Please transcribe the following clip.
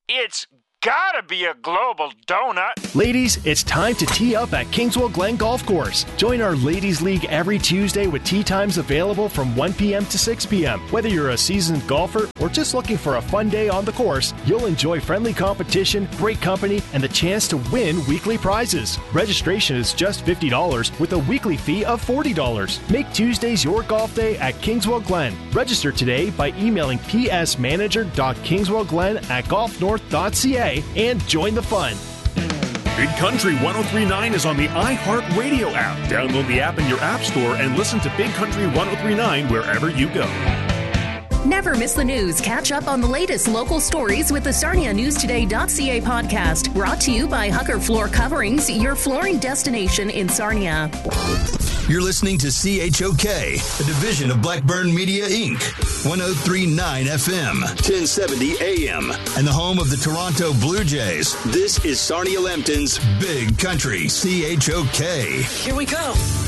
It's gotta be a global donut. Ladies, it's time to tee up at Kingswell Glen Golf Course. Join our Ladies League every Tuesday with tee times available from 1 p.m. to 6 p.m. Whether you're a seasoned golfer or just looking for a fun day on the course, you'll enjoy friendly competition, great company, and the chance to win weekly prizes. Registration is just $50 with a weekly fee of $40. Make Tuesdays your golf day at Kingswell Glen. Register today by emailing psmanager.kingswellglen@golfnorth.ca and join the fun. Big Country 103.9 is on the iHeartRadio app. Download the app in your app store and listen to Big Country 103.9 wherever you go. Never miss the news. Catch up on the latest local stories with the SarniaNewsToday.ca podcast. Brought to you by Hucker Floor Coverings, your flooring destination in Sarnia. You're listening to CHOK, a division of Blackburn Media, Inc., 103.9 FM, 1070 AM, and the home of the Toronto Blue Jays. This is Sarnia Lambton's Big Country, CHOK. Here we go.